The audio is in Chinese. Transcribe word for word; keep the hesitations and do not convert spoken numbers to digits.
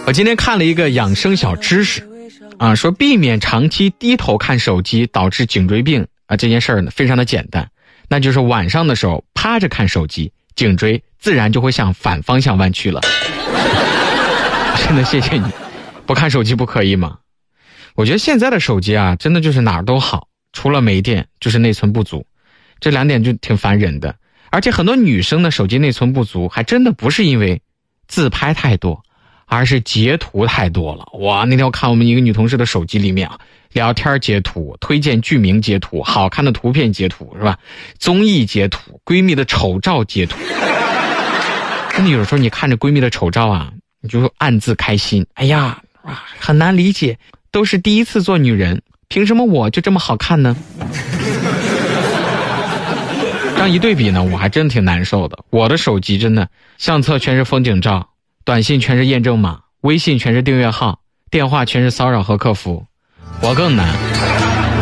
我今天看了一个养生小知识啊，说避免长期低头看手机导致颈椎病啊，这件事儿呢非常的简单，那就是晚上的时候趴着看手机，颈椎自然就会向反方向弯曲了。真的谢谢你，不看手机不可以吗？我觉得现在的手机啊，真的就是哪儿都好，除了没电就是内存不足，这两点就挺烦人的。而且很多女生的手机内存不足，还真的不是因为自拍太多，而是截图太多了。哇，那天我看我们一个女同事的手机里面啊，聊天截图、推荐剧名截图、好看的图片截图，是吧？综艺截图、闺蜜的丑照截图。真的有时候你看着闺蜜的丑照啊，你就暗自开心。哎呀，啊，很难理解，都是第一次做女人，凭什么我就这么好看呢？这样一对比呢，我还真挺难受的。我的手机真的相册全是风景照，短信全是验证码，微信全是订阅号，电话全是骚扰和客服，我更难。